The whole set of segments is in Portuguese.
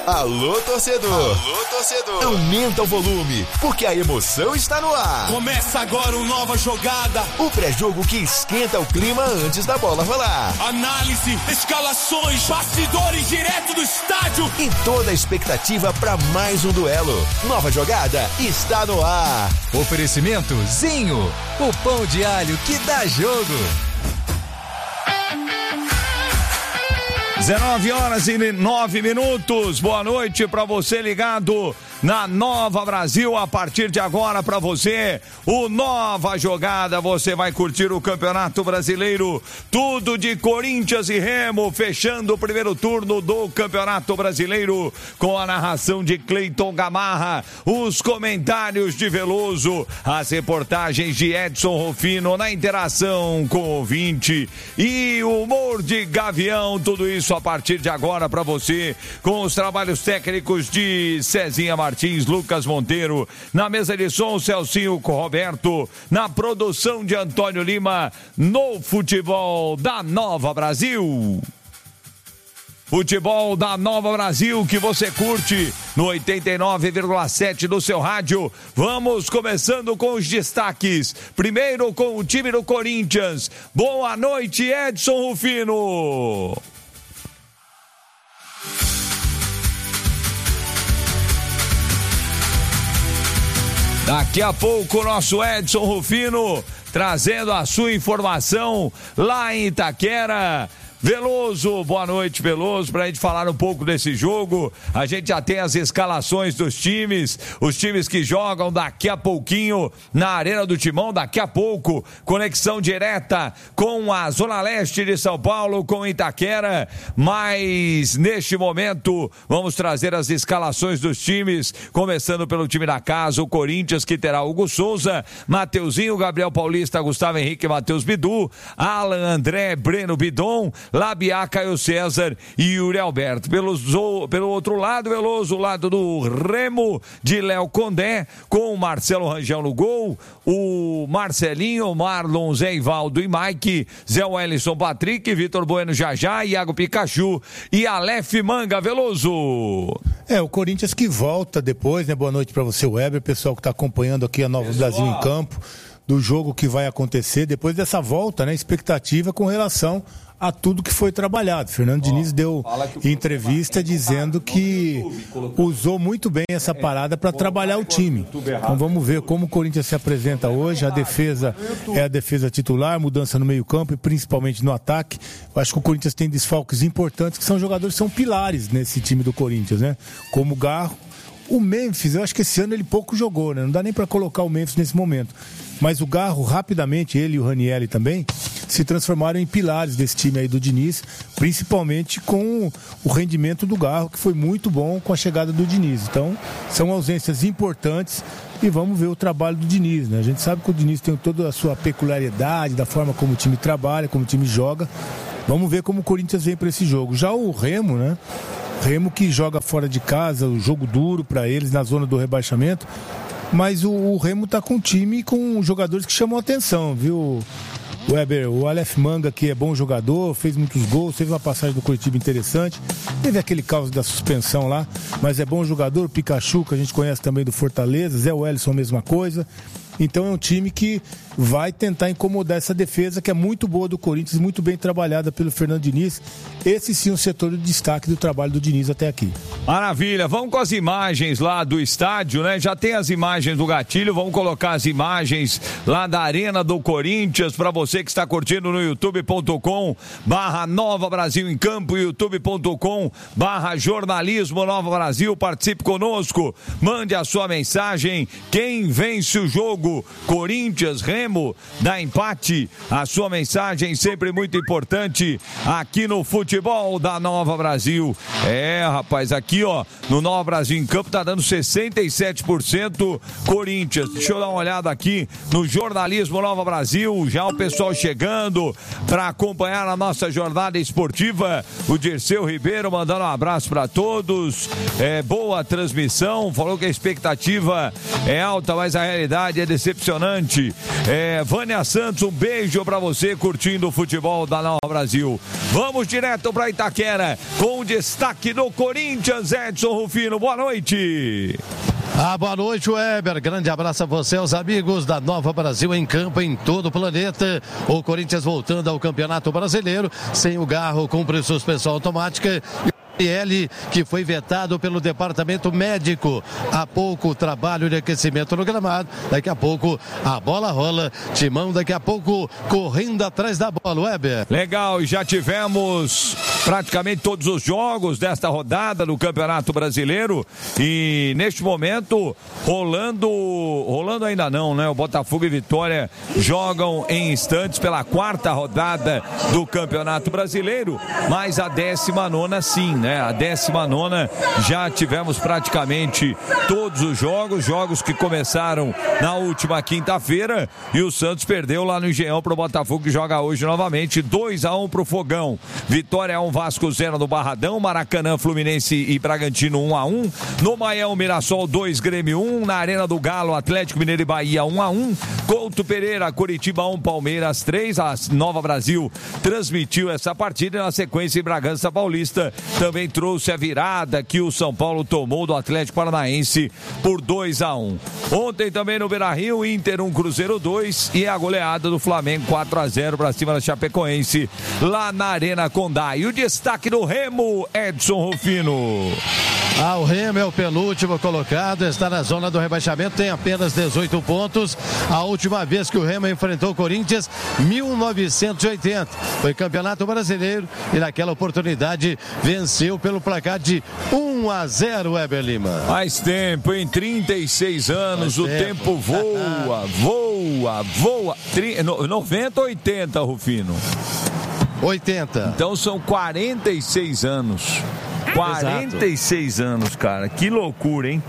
Alô, torcedor! Alô, torcedor! Aumenta o volume, porque a emoção está no ar. Começa agora uma nova jogada. O pré-jogo que esquenta o clima antes da bola rolar. Análise, escalações, bastidores direto do estádio. E toda a expectativa para mais um duelo. Nova jogada está no ar. Oferecimento Zinho, o pão de alho que dá jogo. 19h09. Boa noite para você ligado na Nova Brasil. A partir de agora para você, o Nova Jogada. Você vai curtir o Campeonato Brasileiro, tudo de Corinthians e Remo, fechando o primeiro turno do Campeonato Brasileiro com a narração de Cleiton Gamarra, os comentários de Veloso, as reportagens de Edson Rufino, na interação com o ouvinte e o humor de Gavião. Tudo isso a partir de agora para você, com os trabalhos técnicos de Cezinha Martins, Lucas Monteiro, na mesa de som Celcinho Roberto, na produção de Antônio Lima, no futebol da Nova Brasil. Futebol da Nova Brasil que você curte no 89,7 do seu rádio. Vamos começando com os destaques. Primeiro com o time do Corinthians. Boa noite, Edson Rufino. Daqui a pouco o nosso Edson Rufino trazendo a sua informação lá em Itaquera. Veloso, boa noite, Veloso, pra gente falar um pouco desse jogo. A gente já tem as escalações dos times, os times que jogam daqui a pouquinho na Arena do Timão, daqui a pouco, conexão direta com a Zona Leste de São Paulo, com Itaquera, mas neste momento vamos trazer as escalações dos times, começando pelo time da casa, o Corinthians, que terá Hugo Souza, Mateuzinho, Gabriel Paulista, Gustavo Henrique, Matheus Bidu, Alan, André, Breno Bidon, Labiá, Caio César e Yuri Alberto. Pelo outro lado, Veloso, o lado do Remo, de Léo Condé, com o Marcelo Rangel no gol, o Marcelinho, Marlon, Zé Ivaldo e Mike, Zé Wellison, Patrick, Vitor Bueno, Jajá, Iago Pikachu e Aleph Manga. Veloso. O Corinthians que volta depois, né? Boa noite para você, Weber, pessoal que está acompanhando aqui a Nova Brasil em campo, do jogo que vai acontecer depois dessa volta, né? Expectativa com relação a tudo que foi trabalhado. Fernando Diniz deu entrevista dizendo que usou muito bem essa parada para trabalhar o time. Então vamos ver como o Corinthians se apresenta hoje. A defesa é a defesa titular, mudança no meio-campo e principalmente no ataque. Eu acho que o Corinthians tem desfalques importantes, que são jogadores que são pilares nesse time do Corinthians, né? Como o Garro. O Memphis, eu acho que esse ano ele pouco jogou, né? Não dá nem para colocar o Memphis nesse momento. Mas o Garro, rapidamente, ele e o Ranieri também, se transformaram em pilares desse time aí do Diniz, principalmente com o rendimento do Garro, que foi muito bom com a chegada do Diniz. Então, são ausências importantes e vamos ver o trabalho do Diniz, né? A gente sabe que o Diniz tem toda a sua peculiaridade, da forma como o time trabalha, como o time joga. Vamos ver como o Corinthians vem para esse jogo. Já o Remo, né? Remo que joga fora de casa, o jogo duro para eles na zona do rebaixamento, mas o Remo tá com um time com jogadores que chamam a atenção, viu, Weber? O Aleph Manga, que é bom jogador, fez muitos gols, teve uma passagem do Curitiba interessante, teve aquele caos da suspensão lá, mas é bom jogador. O Pikachu, que a gente conhece também do Fortaleza, Zé Wellison, mesma coisa. Então é um time que vai tentar incomodar essa defesa, que é muito boa do Corinthians, muito bem trabalhada pelo Fernando Diniz. Esse sim é o setor de destaque do trabalho do Diniz até aqui. Maravilha, vamos com as imagens lá do estádio, né? Já tem as imagens do gatilho, vamos colocar as imagens lá da Arena do Corinthians para você que está curtindo no youtube.com/Nova Brasil em Campo, youtube.com/jornalismo Nova Brasil. Participe conosco, mande a sua mensagem. Quem vence o jogo? Corinthians, Remo, dá empate? A sua mensagem sempre muito importante aqui no futebol da Nova Brasil. Rapaz, aqui ó, no Nova Brasil em Campo tá dando 67% Corinthians. Deixa eu dar uma olhada aqui no jornalismo Nova Brasil, já o pessoal chegando para acompanhar a nossa jornada esportiva. O Dirceu Ribeiro mandando um abraço para todos. Boa transmissão, falou que a expectativa é alta, mas a realidade é decepcionante. Vânia Santos, um beijo pra você curtindo o futebol da Nova Brasil. Vamos direto pra Itaquera com o destaque do Corinthians, Edson Rufino. Boa noite. Boa noite, Weber. Grande abraço a você, aos amigos da Nova Brasil em campo em todo o planeta. O Corinthians voltando ao Campeonato Brasileiro, sem o Garro, cumpre suspensão automática. Ele que foi vetado pelo departamento médico. Há pouco trabalho de aquecimento no gramado. Daqui a pouco a bola rola. Timão daqui a pouco correndo atrás da bola, Weber. Legal, e já tivemos praticamente todos os jogos desta rodada do Campeonato Brasileiro. E neste momento, rolando ainda não, né? O Botafogo e Vitória jogam em instantes pela 4ª rodada do Campeonato Brasileiro. Mas a 19ª sim, né? A 19ª já tivemos praticamente todos os jogos que começaram na última quinta-feira, e o Santos perdeu lá no Engenhão pro Botafogo, que joga hoje novamente. 2-1 pro Fogão. Vitória 1, Vasco 0 no Barradão. Maracanã, Fluminense e Bragantino 1-1. No Maião, Mirassol 2, Grêmio 1. Na Arena do Galo, Atlético Mineiro e Bahia 1-1. Couto Pereira, Curitiba 1, Palmeiras 3. A Nova Brasil transmitiu essa partida. Na sequência, em Bragança Paulista também trouxe a virada que o São Paulo tomou do Atlético Paranaense por 2-1. Ontem também no Beira-Rio, Inter 1, Cruzeiro 2, e a goleada do Flamengo 4-0 para cima da Chapecoense lá na Arena Condá. E o destaque do Remo, Edson Rufino. O Remo é o penúltimo colocado, está na zona do rebaixamento, tem apenas 18 pontos. A última vez que o Remo enfrentou o Corinthians, 1980. Foi Campeonato Brasileiro e naquela oportunidade venceu pelo placar de 1-0, Weber Lima. Mais tempo, em 36 anos, o tempo voa. 90 ou 80, Rufino? 80. Então são 46 anos. 46 Exato. Anos, cara. Que loucura, hein?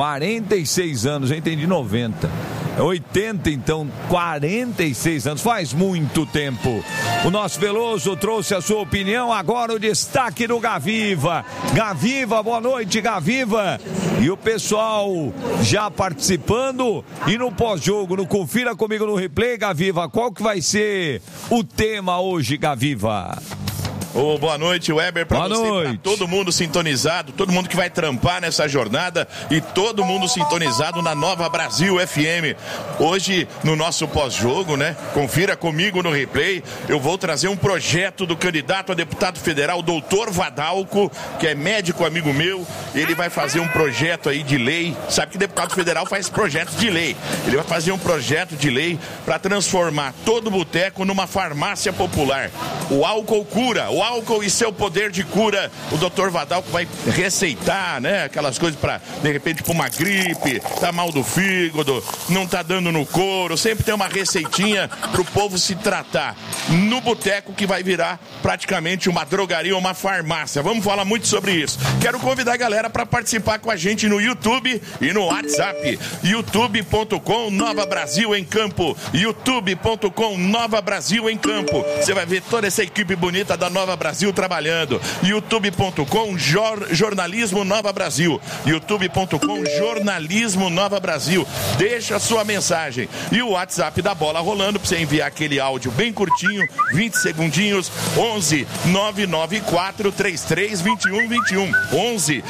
46 anos, eu entendi 90. 80, então, 46 anos, faz muito tempo. O nosso Veloso trouxe a sua opinião, agora o destaque do Gaviva. Gaviva, boa noite, Gaviva. E o pessoal já participando, e no pós-jogo, no Confira Comigo no Replay, Gaviva, qual que vai ser o tema hoje, Gaviva? Boa noite, Weber, pra você, pra todo mundo sintonizado, todo mundo que vai trampar nessa jornada e todo mundo sintonizado na Nova Brasil FM. Hoje, no nosso pós-jogo, né? Confira comigo no replay. Eu vou trazer um projeto do candidato a deputado federal, doutor Vadalco, que é médico amigo meu. Ele vai fazer um projeto aí de lei. Sabe que deputado federal faz projetos de lei. Ele vai fazer um projeto de lei para transformar todo boteco numa farmácia popular. O álcool cura, o álcool e seu poder de cura. O doutor Vadalco vai receitar, né? Aquelas coisas para, de repente, para uma gripe, tá mal do fígado, não tá dando no couro. Sempre tem uma receitinha pro povo se tratar. No boteco, que vai virar praticamente uma drogaria, uma farmácia. Vamos falar muito sobre isso. Quero convidar a galera para participar com a gente no YouTube e no WhatsApp. youtube.com Nova Brasil em Campo. youtube.com Nova Brasil em Campo. Você vai ver toda essa equipe bonita da Nova Brasil trabalhando. youtube.com Jornalismo Nova Brasil. youtube.com Jornalismo Nova Brasil. Deixa a sua mensagem. E o WhatsApp da Bola Rolando para você enviar aquele áudio bem curtinho, 20 segundinhos, 11 994 33 21 21. 11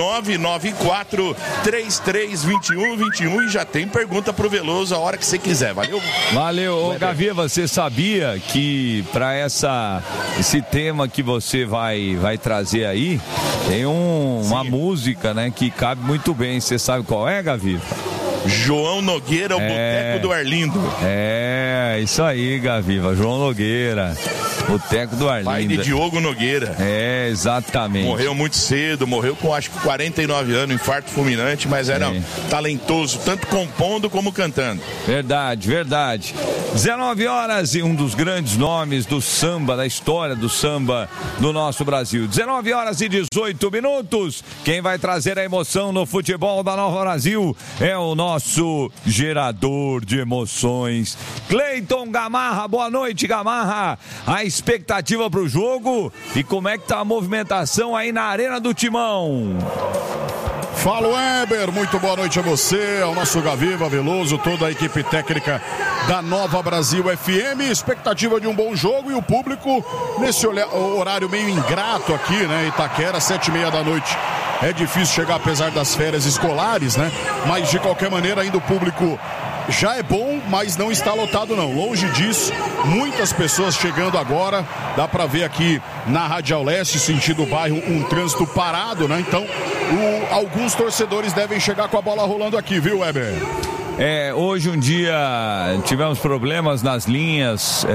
994 33 21 21. E já tem pergunta pro Veloso a hora que você quiser. Valeu? Valeu. Ô, Gaviva, você sabia que para esse tema que você vai trazer aí, tem uma música, né, que cabe muito bem. Você sabe qual é, Gaviva? João Nogueira, o Boteco do Arlindo. É, isso aí, Gaviva. João Nogueira, Boteco do Arlindo. Pai de Diogo Nogueira. É, exatamente. Morreu muito cedo, morreu com acho que 49 anos, infarto fulminante, mas era talentoso, tanto compondo como cantando. Verdade, verdade. 19 horas e um dos grandes nomes do samba, da história do samba do nosso Brasil. 19 horas e 18 minutos. Quem vai trazer a emoção no futebol da Nova Brasil é o nosso gerador de emoções, Cleiton Gamarra. Boa noite, Gamarra. A expectativa para o jogo e como é que tá a movimentação aí na Arena do Timão? Fala, Weber, muito boa noite a você, ao nosso Gaviva, Veloso, toda a equipe técnica da Nova Brasil FM. Expectativa de um bom jogo e o público nesse horário meio ingrato aqui, né? Itaquera, 7h30 da noite. É difícil chegar apesar das férias escolares, né? Mas de qualquer maneira ainda o público já é bom, mas não está lotado não. Longe disso, muitas pessoas chegando agora. Dá para ver aqui na Radial Leste, sentido bairro, um trânsito parado, né? Então, alguns torcedores devem chegar com a bola rolando aqui, viu, Weber? Hoje um dia tivemos problemas nas linhas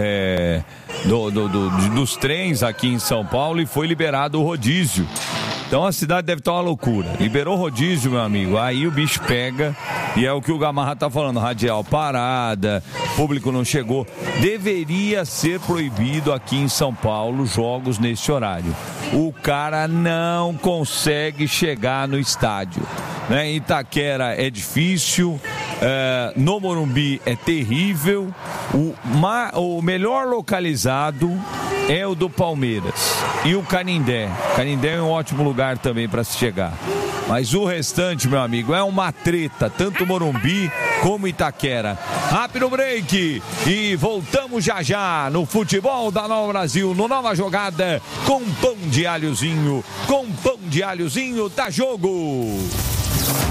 dos trens aqui em São Paulo e foi liberado o rodízio. Então a cidade deve estar uma loucura. Liberou o rodízio, meu amigo, aí o bicho pega e é o que o Gamarra tá falando, radial parada, público não chegou. Deveria ser proibido aqui em São Paulo jogos nesse horário. O cara não consegue chegar no estádio, né? Itaquera é difícil, no Morumbi é terrível, o melhor localizado é o do Palmeiras e o Canindé. Canindé é um ótimo lugar também para se chegar. Mas o restante, meu amigo, é uma treta, tanto Morumbi como Itaquera. Rápido break e voltamos já no futebol da Nova Brasil, no Nova Jogada, com pão de alhozinho, tá jogo!